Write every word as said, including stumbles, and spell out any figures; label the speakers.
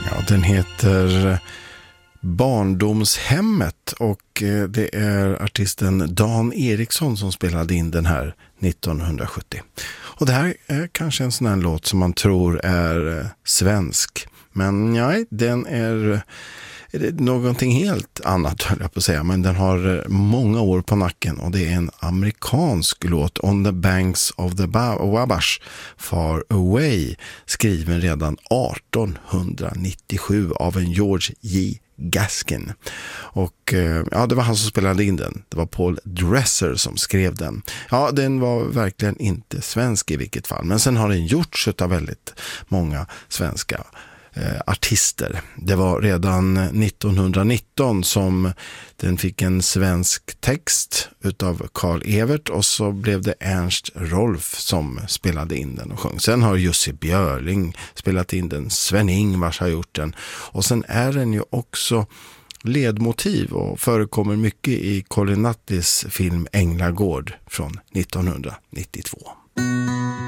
Speaker 1: Ja, den heter Barndomshemmet och det är artisten Dan Eriksson som spelade in den här nittonhundrasjuttio. Och det här är kanske en sån här låt som man tror är svensk. Men nej, den är någonting helt annat, höll jag på att säga. Men den har många år på nacken och det är en amerikansk låt, On the Banks of the Wabash Far Away, skriven redan artonhundranittiosju av en George J. Gaskin. Och ja, det var han som spelade in den. Det var Paul Dresser som skrev den. Ja, den var verkligen inte svensk i vilket fall. Men sen har den gjorts av väldigt många svenska eh, artister. Det var redan nittonhundranitton som den fick en svensk text utav Karl Evert och så blev det Ernst Rolf som spelade in den och sjöng. Sen har Jussi Björling spelat in den, Sven Ingvars har gjort den och sen är den ju också ledmotiv och förekommer mycket i Colin Nuttis film Änglagård från nittonhundranittiotvå.